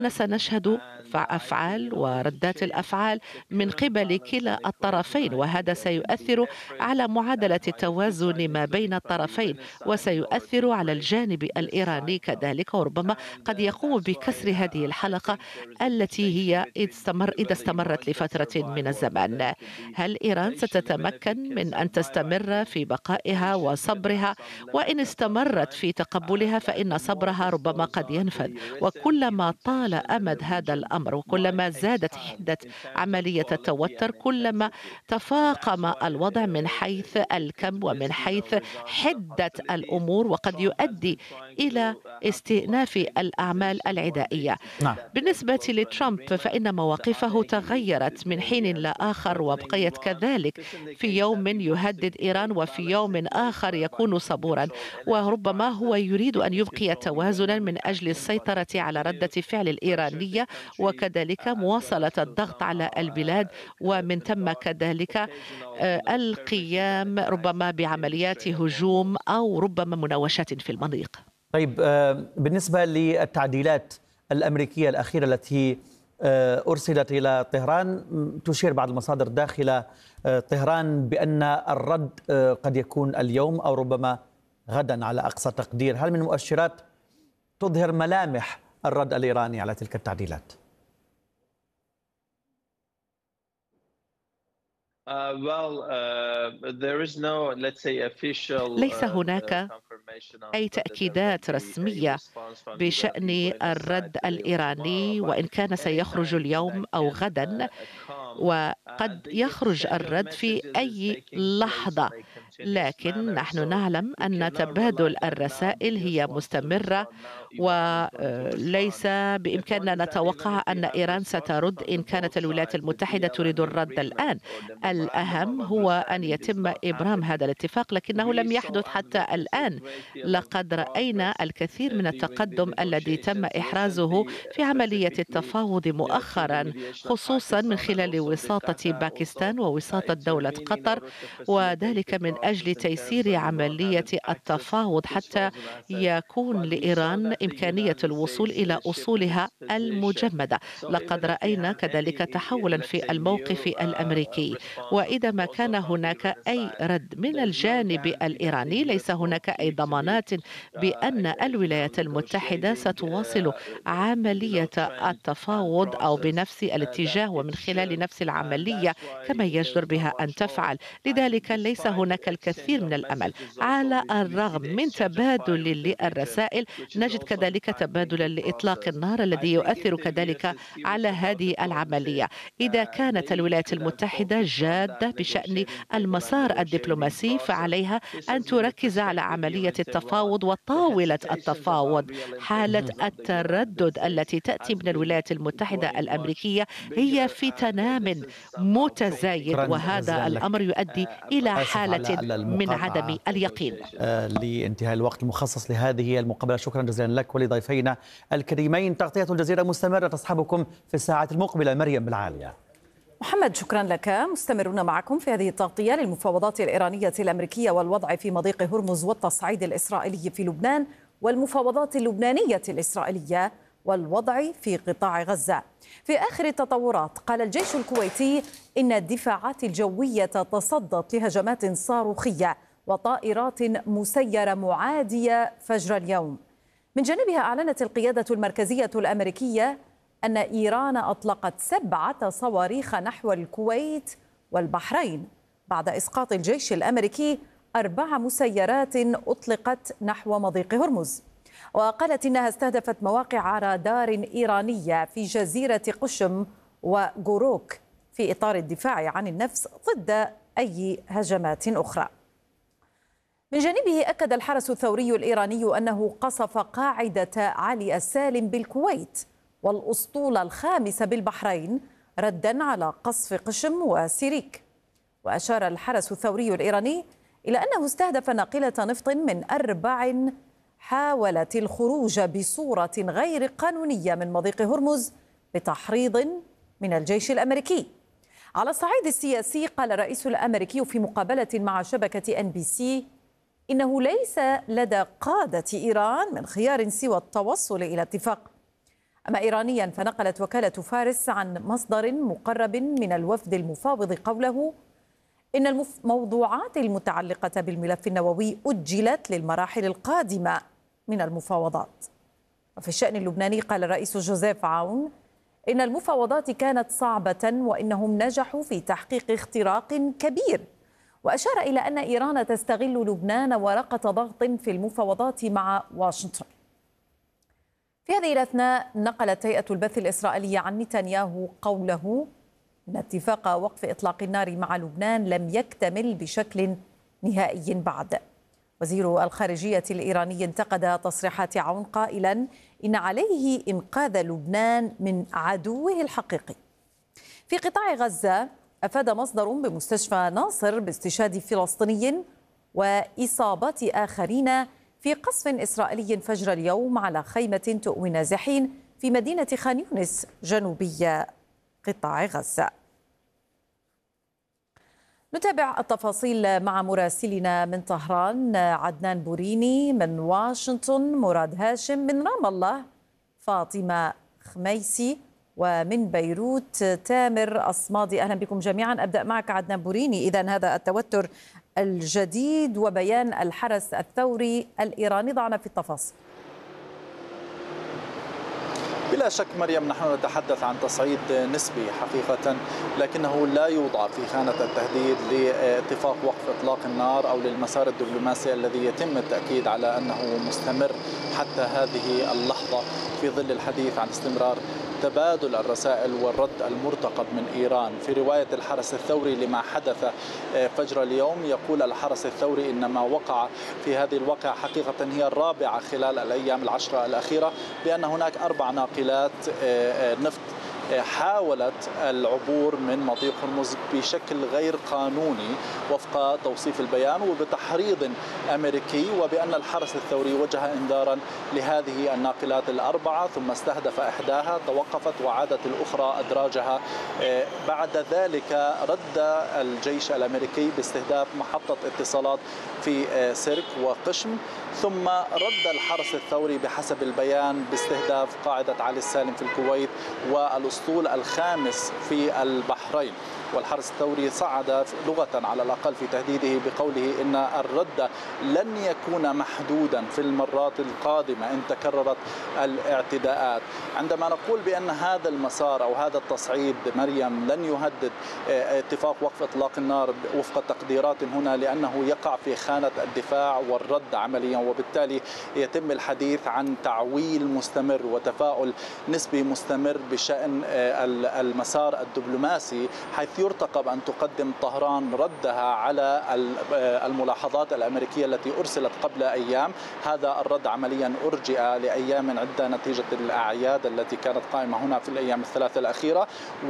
سنشهد أفعال وردات الأفعال من قبل كلا الطرفين، وهذا سيؤثر على معادلة التوازن ما بين الطرفين، وسيؤثر على الجانب الإيراني كذلك، وربما قد يقوم بكسر هذه الحلقة التي هي إذا استمرت لفترة من الزمن. هل إيران ستتمكن من أن تستمر في بقائها وصبرها؟ وإن استمرت في تقبلها فإن صبرها ربما قد ينفذ، وكلما طال أمد هذا الأمر وكلما زادت حدة عملية التوتر كلما تفاقم الوضع من حيث الكم ومن حيث حدة الأمور، وقد يؤدي إلى استئناف الأعمال العدائية. نعم. بالنسبة لترامب فإن مواقفه تغيرت من حين لآخر وبقيت كذلك، في يوم يهدد إيران وفي يوم آخر يكون صبورا، وربما هو يريد أن يبقي توازنا من أجل السيطرة على ردة فعل الإيرانية، وكذلك مواصلة الضغط على البلاد، ومن ثم كذلك القيام ربما بعمليات هجوم أو ربما مناوشات في المضيق. طيب، بالنسبة للتعديلات الأمريكية الأخيرة التي أرسلت إلى طهران، تشير بعض المصادر داخل طهران بأن الرد قد يكون اليوم أو ربما غدا على أقصى تقدير. هل من مؤشرات تظهر ملامح الرد الإيراني على تلك التعديلات؟ ليس هناك أي تأكيدات رسمية بشأن الرد الإيراني، وإن كان سيخرج اليوم أو غدا، وقد يخرج الرد في أي لحظة، لكن نحن نعلم أن تبادل الرسائل هي مستمرة، وليس بإمكاننا نتوقع أن إيران سترد إن كانت الولايات المتحدة تريد الرد الآن. الأهم هو أن يتم إبرام هذا الاتفاق، لكنه لم يحدث حتى الآن. لقد رأينا الكثير من التقدم الذي تم إحرازه في عملية التفاوض مؤخرا، خصوصا من خلال وساطة باكستان ووساطة دولة قطر، وذلك من أجل تيسير عملية التفاوض حتى يكون لإيران إمكانية الوصول إلى أصولها المجمدة. لقد رأينا كذلك تحولا في الموقف الأمريكي، وإذا ما كان هناك أي رد من الجانب الإيراني ليس هناك أي ضمانات بأن الولايات المتحدة ستواصل عملية التفاوض أو بنفس الاتجاه ومن خلال نفس العملية كما يجدر بها أن تفعل. لذلك ليس هناك الكثير من الأمل. على الرغم من تبادل للرسائل نجد كذلك تبادلا لإطلاق النار الذي يؤثر كذلك على هذه العملية. إذا كانت الولايات المتحدة جادة بشأن المسار الدبلوماسي فعليها أن تركز على عملية التفاوض وطاولة التفاوض. حالة التردد التي تأتي من الولايات المتحدة الأمريكية هي في تنام متزايد، وهذا الأمر يؤدي إلى حالة من عدم اليقين. لانتهاء الوقت المخصص لهذه المقابلة، شكرا جزيلا لك ولضيفينا الكريمين. تغطية الجزيرة مستمرة تصحبكم في الساعات المقبلة. مريم بالعالية. محمد، شكرا لك. مستمرون معكم في هذه التغطية للمفاوضات الإيرانية الأمريكية والوضع في مضيق هرمز والتصعيد الإسرائيلي في لبنان والمفاوضات اللبنانية الإسرائيلية والوضع في قطاع غزة. في آخر التطورات قال الجيش الكويتي إن الدفاعات الجوية تصدت لهجمات صاروخية وطائرات مسيرة معادية فجر اليوم. من جانبها أعلنت القيادة المركزية الأمريكية أن إيران أطلقت 7 صواريخ نحو الكويت والبحرين بعد إسقاط الجيش الأمريكي 4 مسيرات أطلقت نحو مضيق هرمز. وقالت إنها استهدفت مواقع رادار إيرانية في جزيرة قشم وجوروك في إطار الدفاع عن النفس ضد أي هجمات أخرى. من جانبه أكد الحرس الثوري الإيراني أنه قصف قاعدة علي السالم بالكويت والأسطول الخامس بالبحرين ردا على قصف قشم وسيريك. وأشار الحرس الثوري الإيراني إلى أنه استهدف ناقلة نفط من 4 حاولت الخروج بصورة غير قانونية من مضيق هرمز بتحريض من الجيش الأمريكي. على الصعيد السياسي قال الرئيس الأمريكي في مقابلة مع شبكة NBC إنه ليس لدى قادة إيران من خيار سوى التوصل إلى اتفاق. أما إيرانيا فنقلت وكالة فارس عن مصدر مقرب من الوفد المفاوض قوله إن الموضوعات المتعلقة بالملف النووي أجلت للمراحل القادمة من المفاوضات. وفي الشأن اللبناني قال الرئيس جوزيف عون إن المفاوضات كانت صعبة وإنهم نجحوا في تحقيق اختراق كبير، وأشار إلى أن إيران تستغل لبنان ورقة ضغط في المفاوضات مع واشنطن. في هذه الأثناء نقلت هيئة البث الإسرائيلية عن نتنياهو قوله إن اتفاق وقف إطلاق النار مع لبنان لم يكتمل بشكل نهائي بعد. وزير الخارجية الإيراني انتقد تصريحات عون قائلا إن عليه إنقاذ لبنان من عدوه الحقيقي. في قطاع غزة أفاد مصدر بمستشفى ناصر باستشهاد فلسطيني وإصابة آخرين في قصف إسرائيلي فجر اليوم على خيمة تؤوي النازحين في مدينة خان يونس جنوبي قطاع غزة. نتابع التفاصيل مع مراسلنا من طهران عدنان بوريني، من واشنطن مراد هاشم، من رام الله فاطمة خميسي، ومن بيروت تامر أصمادي. أهلا بكم جميعا. أبدأ معك عدنان بوريني. إذن هذا التوتر الجديد وبيان الحرس الثوري الإيراني، ضعنا في التفاصيل. بلا شك مريم، نحن نتحدث عن تصعيد نسبي حقيقة، لكنه لا يوضع في خانة التهديد لاتفاق وقف إطلاق النار أو للمسار الدبلوماسي الذي يتم التأكيد على أنه مستمر حتى هذه اللحظة، في ظل الحديث عن استمرار تبادل الرسائل والرد المرتقب من إيران. في رواية الحرس الثوري لما حدث فجر اليوم، يقول الحرس الثوري إن ما وقع في هذه الواقعة حقيقة هي الرابعة خلال الأيام العشرة الأخيرة، بأن هناك 4 ناقلات نفط حاولت العبور من مضيق هرمز بشكل غير قانوني وفق توصيف البيان وبتحريض أمريكي، وبأن الحرس الثوري وجه إنذارا لهذه الناقلات ال4 ثم استهدف إحداها، توقفت وعادت الأخرى أدراجها. بعد ذلك رد الجيش الأمريكي باستهداف محطة اتصالات في سرك وقشم، ثم رد الحرس الثوري بحسب البيان باستهداف قاعدة علي السالم في الكويت والأسطول الخامس في البحرين. والحرس الثوري صعد لغة على الأقل في تهديده بقوله إن الرد لن يكون محدودا في المرات القادمة إن تكررت الاعتداءات. عندما نقول بأن هذا المسار أو هذا التصعيد مريم لن يهدد اتفاق وقف إطلاق النار وفق التقديرات هنا، لأنه يقع في خانة الدفاع والرد عمليا، وبالتالي يتم الحديث عن تعويل مستمر وتفاؤل نسبي مستمر بشأن المسار الدبلوماسي، حيث يرتقب أن تقدم طهران ردها على الملاحظات الأمريكية التي أرسلت قبل أيام. هذا الرد عمليا أرجئ لأيام عدة نتيجة الأعياد التي كانت قائمة هنا في الأيام الثلاثة الأخيرة.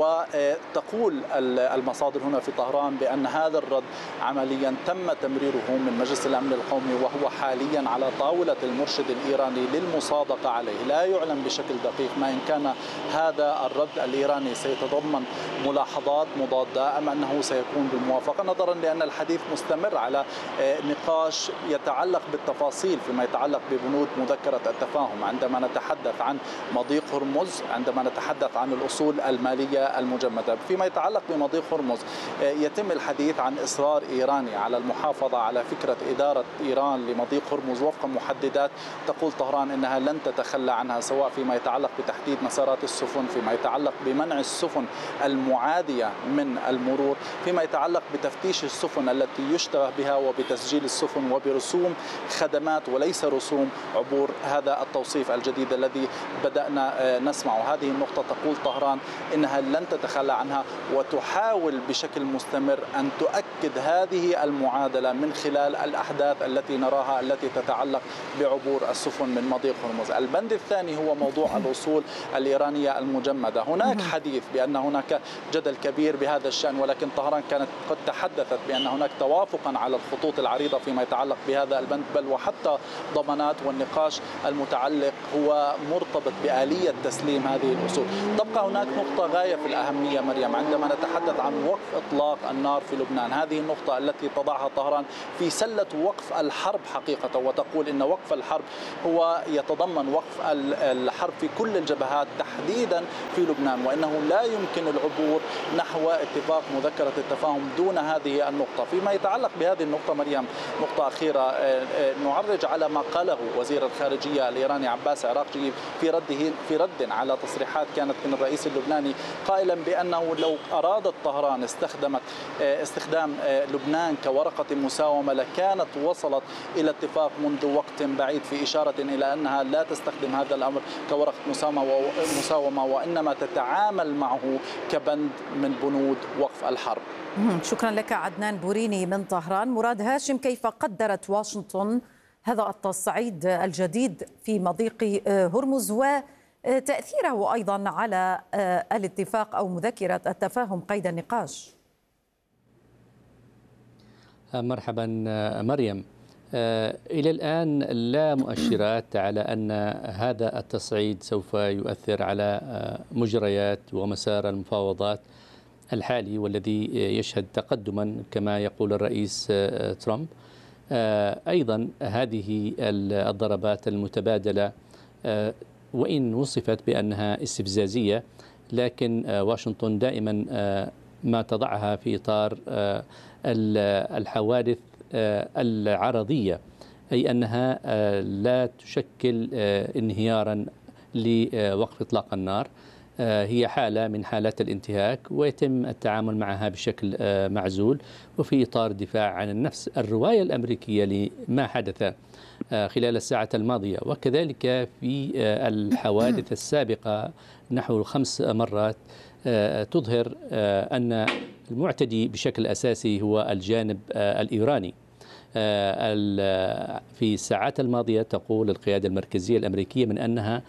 وتقول المصادر هنا في طهران بأن هذا الرد عمليا تم تمريره من مجلس الأمن القومي، وهو حاليا على طاولة المرشد الإيراني للمصادقة عليه. لا يعلم بشكل دقيق ما إن كان هذا الرد الإيراني سيتضمن ملاحظات مضادة أم أنه سيكون بالموافقة، نظرا لأن الحديث مستمر على نقاش يتعلق بالتفاصيل فيما يتعلق ببنود مذكرة التفاهم. عندما نتحدث عن مضيق هرمز، عندما نتحدث عن الأصول المالية المجمدة، فيما يتعلق بمضيق هرمز يتم الحديث عن إصرار إيراني على المحافظة على فكرة إدارة إيران لمضيق هرمز وفق محددات تقول طهران إنها لن تتخلى عنها، سواء فيما يتعلق بتحديد مسارات السفن، فيما يتعلق بمنع السفن المعادية من المرور، فيما يتعلق بتفتيش السفن التي يشتبه بها وبتسجيل السفن وبرسوم خدمات وليس رسوم عبور. هذا التوصيف الجديد الذي بدأنا نسمعه. هذه النقطة تقول طهران إنها لن تتخلى عنها وتحاول بشكل مستمر أن تؤكد هذه المعادلة من خلال الأحداث التي نراها التي تتعلق بعبور السفن من مضيق هرمز. البند الثاني هو موضوع الأصول الإيرانية الإيرانية المجمدة. هناك حديث بأن هناك جدل كبير بهذا الشأن، ولكن طهران كانت قد تحدثت بأن هناك توافقا على الخطوط العريضة فيما يتعلق بهذا البند، بل وحتى ضمانات، والنقاش المتعلق هو مرتبط بآلية تسليم هذه الأصول. تبقى هناك نقطة غاية في الأهمية مريم عندما نتحدث عن وقف إطلاق النار في لبنان. هذه النقطة التي تضعها طهران في سلة وقف الحرب حقيقة، وتقول إن وقف الحرب هو يتضمن وقف الحرب في كل الجبهات تحديدا في لبنان، وإنه لا يمكن العبور نحو اتفاق مذكرة التفاهم دون هذه النقطة. فيما يتعلق بهذه النقطة مريم، نقطة أخيرة، نعرج على ما قاله وزير الخارجية الإيراني عباس عراقجي في رد على تصريحات كانت من الرئيس اللبناني، قائلا بأنه لو أرادت طهران استخدام لبنان كورقة مساومة لكانت وصلت إلى اتفاق منذ وقت بعيد، في إشارة إلى أنها لا تستخدم هذا الأمر كورقة مساومة وإنما تتعامل معه كبند من بنود وقف الحرب. شكرا لك عدنان بوريني من طهران. مراد هاشم، كيف قدرت واشنطن هذا التصعيد الجديد في مضيق هرمز وتأثيره أيضا على الاتفاق أو مذكرة التفاهم قيد النقاش؟ مرحبا مريم. إلى الآن لا مؤشرات على أن هذا التصعيد سوف يؤثر على مجريات ومسار المفاوضات الحالي، والذي يشهد تقدما كما يقول الرئيس ترامب. أيضا هذه الضربات المتبادلة وإن وصفت بأنها استفزازية، لكن واشنطن دائما ما تضعها في إطار الحوادث العرضية، أي أنها لا تشكل انهيارا لوقف إطلاق النار، هي حالة من حالات الانتهاك ويتم التعامل معها بشكل معزول وفي إطار دفاع عن النفس. الرواية الأمريكية لما حدث خلال الساعة الماضية وكذلك في الحوادث السابقة نحو 5 مرات تظهر أن المعتدي بشكل أساسي هو الجانب الإيراني. في الساعات الماضية تقول القيادة المركزية الأمريكية من أنها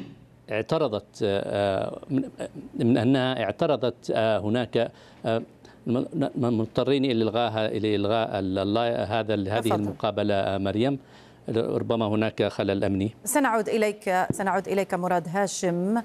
اعترضت هناك مضطرين إلى إلغاء هذه المقابلة مريم، ربما هناك خلل أمني. سنعود إليك مراد هاشم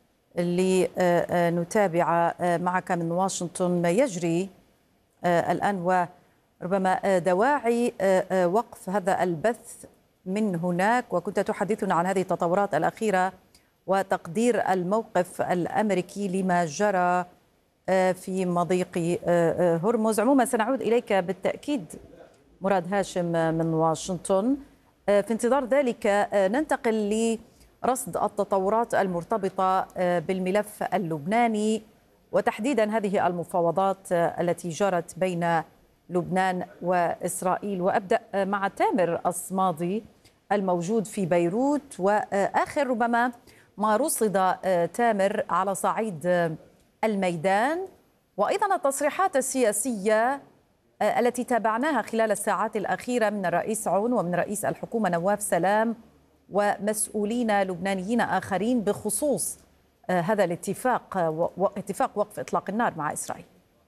لنتابع معك من واشنطن ما يجري الآن وربما دواعي وقف هذا البث من هناك، وكنت تحدثنا عن هذه التطورات الأخيرة وتقدير الموقف الأمريكي لما جرى في مضيق هرمز. عموما سنعود إليك بالتأكيد مراد هاشم من واشنطن. في انتظار ذلك ننتقل لرصد التطورات المرتبطة بالملف اللبناني وتحديدا هذه المفاوضات التي جرت بين لبنان وإسرائيل، وأبدأ مع تامر الصمادي الموجود في بيروت. وآخر ربما ما رصد تامر على صعيد الميدان وأيضا التصريحات السياسية التي تابعناها خلال الساعات الأخيرة من الرئيس عون ومن رئيس الحكومة نواف سلام ومسؤولين لبنانيين آخرين بخصوص هذا الاتفاق، اتفاق وقف إطلاق النار مع إسرائيل.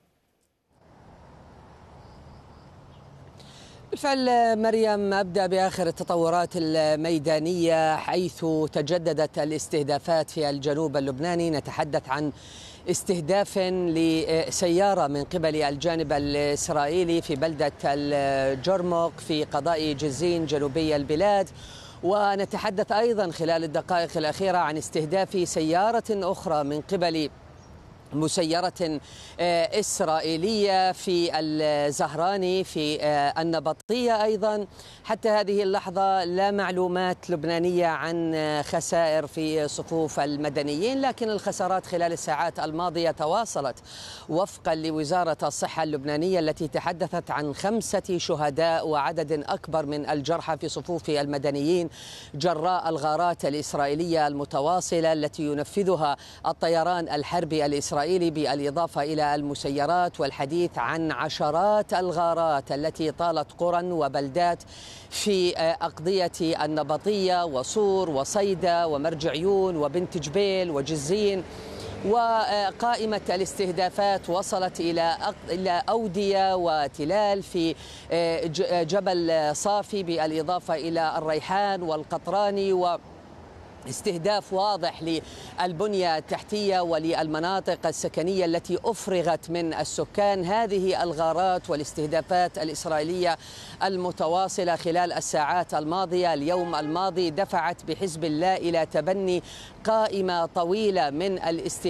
بالفعل مريم، أبدأ بآخر التطورات الميدانية حيث تجددت الاستهدافات في الجنوب اللبناني. نتحدث عن استهداف لسيارة من قبل الجانب الإسرائيلي في بلدة الجرمق في قضاء جزين جنوبي البلاد، ونتحدث أيضا خلال الدقائق الأخيرة عن استهداف سيارة أخرى من قبل مسيرة إسرائيلية في الزهراني في النبطية. أيضا حتى هذه اللحظة لا معلومات لبنانية عن خسائر في صفوف المدنيين، لكن الخسارات خلال الساعات الماضية تواصلت وفقا لوزارة الصحة اللبنانية التي تحدثت عن 5 شهداء وعدد أكبر من الجرحى في صفوف المدنيين جراء الغارات الإسرائيلية المتواصلة التي ينفذها الطيران الحربي الإسرائيلي الإسرائيلي، بالإضافة إلى المسيرات، والحديث عن عشرات الغارات التي طالت قرى وبلدات في أقضية النبطية وصور وصيدا ومرج عيون وبنت جبيل وجزين. وقائمة الاستهدافات وصلت إلى أودية وتلال في جبل صافي، بالإضافة إلى الريحان والقطراني، استهداف واضح للبنية التحتية وللمناطق السكنية التي أفرغت من السكان. هذه الغارات والاستهدافات الإسرائيلية المتواصلة خلال الساعات الماضية، اليوم الماضي، دفعت بحزب الله إلى تبني قائمة طويلة من الاستهدافات